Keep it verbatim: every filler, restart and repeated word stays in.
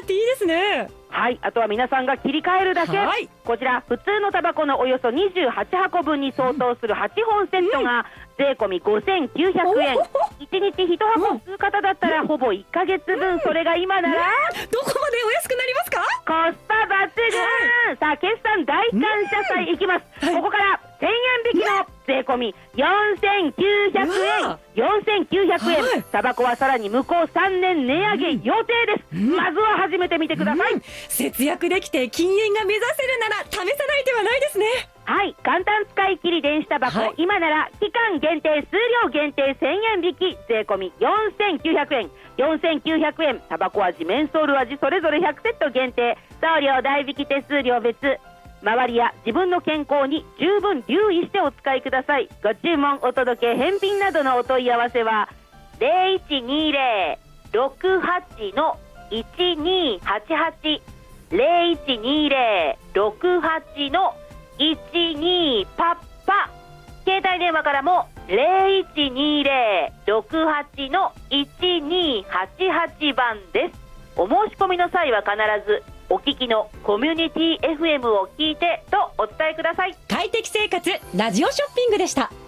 っていいですね。 はい、あとは皆さんが切り替えるだけ。 はい、 こちら普通のタバコのおよそにじゅうはちはこぶんに相当するはちほんセットが税込みごせんきゅうひゃくえん、いちにちいちはこ吸う方だったらほぼいっかげつぶん、それが今ならどこまでお安くなりますか？ コスパ抜群。さあ決算大感謝祭いきます。ここからせんえん引きの税込みよんせんきゅうひゃくえん、よんせんきゅうひゃくえん、タバコはさらに向こうさんねん値上げ予定です。まずは始めてみてください。 節約できて禁煙が目指せるなら試さない手はないですね。 はい、簡単使い切り電子タバコ、はい、今なら期間限定、数量限定せんえん引き、税込みよんせんきゅうひゃくえん、よんせんきゅうひゃくえん、タバコ味、メンソール味それぞれひゃくセット限定、送料代引き手数料別。周りや自分の健康に十分留意してお使いください。ご注文、お届け、返品などのお問い合わせはゼロいちにゼロ ろくはち のいちにはちはち ゼロいちにゼロ ろくはち のいちにパッパ。携帯電話からもゼロいちにゼロ ろくはち のいちにはちはちばんです。お申し込みの際は必ずお聞きのコミュニティ エフエム を聞いてとお伝えください。 快適生活ラジオショッピングでした。